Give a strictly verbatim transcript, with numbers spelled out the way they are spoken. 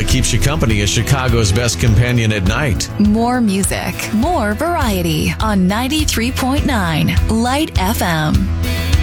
keeps you company as Chicago's best companion at night. More music, more variety on ninety-three point nine Light F M.